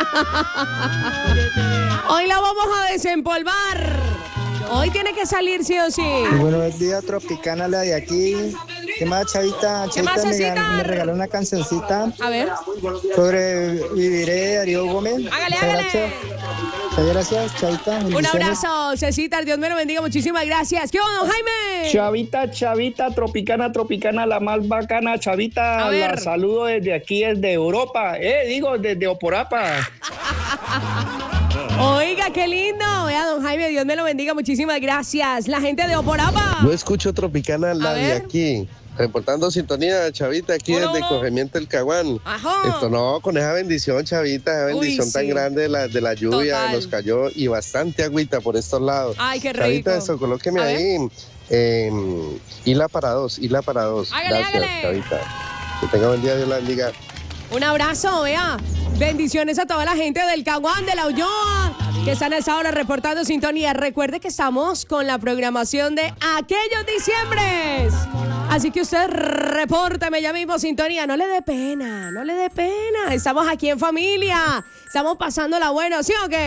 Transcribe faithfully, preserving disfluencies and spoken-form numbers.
Hoy la vamos a desempolvar. Hoy tiene que salir sí o sí. Buenos días, Tropicana, la de aquí. ¿Qué más, Chavita? ¿Qué más, Chavita me, Cecita? me regaló una cancioncita. A ver. Sobre Viviré de Darío Gómez. Hágale, Muchas hágale. gracias. Muchas gracias, Chavita. Un Bendiciones. abrazo, Cecita. Dios me lo bendiga. Muchísimas gracias. ¿Qué onda, don Jaime? Chavita, Chavita, Tropicana, Tropicana, la más bacana, Chavita, A ver. la saludo desde aquí, desde Europa, eh, digo, desde Oporapa. Oiga, qué lindo. Vea, don Jaime, Dios me lo bendiga. Muchísimas gracias. La gente de Oporapa. Yo escucho Tropicana, la de ver. aquí. Reportando sintonía, Chavita, aquí Uno, desde uno. Corregimiento del Caguán. Ajá. Esto no, con esa bendición, Chavita, esa Uy, bendición tan sí. grande de la, de la lluvia, Total. nos cayó y bastante agüita por estos lados. Ay, qué rico. Chavita, eso, colóqueme A ver. ahí. Eh, hila para dos, hila para dos. Hágale, Gracias, hágale. Chavita. Que tenga buen día, Dios la bendiga. Un abrazo, vea. Bendiciones a toda la gente del Caguán, de la Ulloa, que están a esa hora reportando sintonía. Recuerde que estamos con la programación de aquellos diciembres. Así que usted repórteme ya mismo sintonía. No le dé pena, no le dé pena. Estamos aquí en familia. Estamos pasándola bueno, ¿sí o qué?